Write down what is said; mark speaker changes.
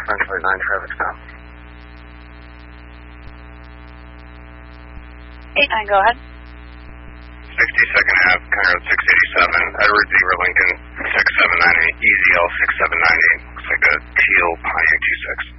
Speaker 1: French 9 traffic stop.
Speaker 2: 89, go ahead.
Speaker 1: 62nd Ave, County Road 687, Edward Z. Lincoln 6798, EZL 6798. Looks like a teal Pontiac G6.